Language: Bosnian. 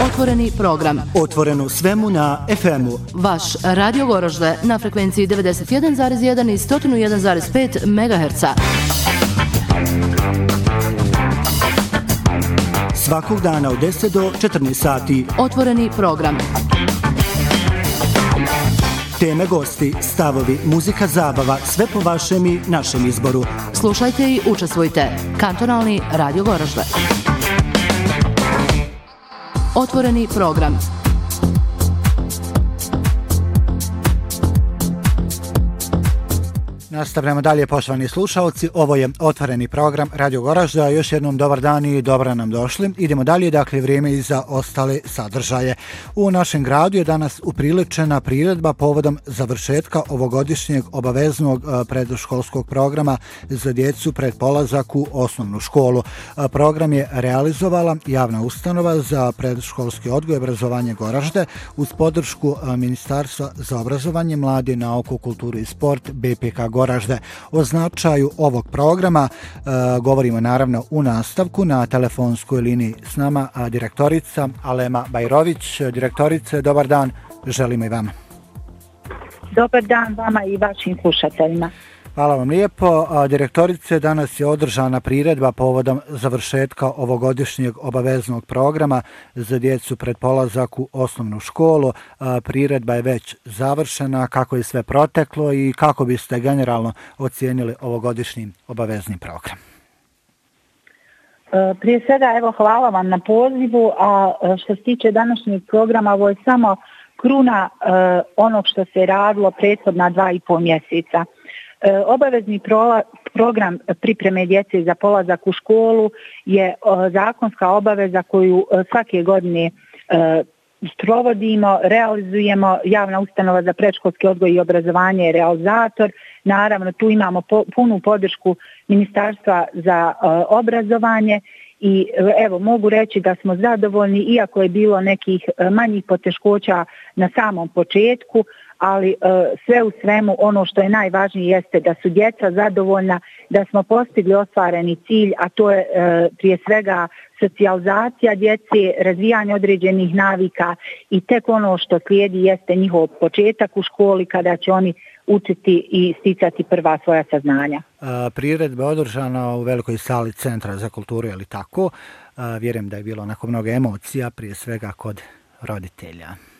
Otvoreni program. Otvoreno svemu na FM-u. Vaš Radio Goražde na frekvenciji 91,1 i 101,5 MHz. Svakog dana od 10 do 14 sati. Otvoreni program. Teme, gosti, stavovi, muzika, zabava, sve po vašem i našem izboru. Slušajte i učestvujte. Kantonalni Radio Goražde. Otvoreni program. Nastavljamo dalje, poštovani slušalci. Ovo je otvoreni program Radio Goražda. Još jednom dobar dan i dobro nam došli. Idemo dalje, dakle vrijeme i za ostale sadržaje. U našem gradu je danas upriličena priredba povodom završetka ovogodišnjeg obaveznog predškolskog programa za djecu pred polazak u osnovnu školu. Program je realizovala javna ustanova za predškolski odgoj i obrazovanje Goražde uz podršku Ministarstva za obrazovanje, mlade, nauku, kulturu i sport BPK Goražde. O značaju ovog programa govorimo naravno u nastavku. Na telefonskoj liniji s nama direktorica Alema Bajrović. Direktorice, dobar dan, želimo i vama. Dobar dan vama i vašim slušateljima. Hvala vam lijepo. Direktorice, danas je održana priredba povodom završetka ovogodišnjeg obaveznog programa za djecu pred polazak u osnovnu školu. Priredba je već završena. Kako je sve proteklo i kako biste generalno ocijenili ovogodišnji obavezni program? Prije svega, evo, hvala vam na pozivu, a što se tiče današnjeg programa, ovo je samo kruna onog što se radilo prethodna 2,5 mjeseca. Obavezni program pripreme djece za polazak u školu je zakonska obaveza koju svake godine provodimo, realizujemo. Javna ustanova za predškolski odgoj i obrazovanje je realizator. Naravno, tu imamo punu podršku Ministarstva za obrazovanje i evo, mogu reći da smo zadovoljni, iako je bilo nekih manjih poteškoća na samom početku, ali sve u svemu ono što je najvažnije jeste da su djeca zadovoljna, da smo postigli ostvareni cilj, a to je prije svega socijalizacija djece, razvijanje određenih navika i tek ono što slijedi jeste njihov početak u školi kada će oni učiti i sticati prva svoja saznanja. Priredba je održana u velikoj sali Centra za kulturu, je li tako? Vjerujem da je bilo onako mnogo emocija, prije svega kod roditelja.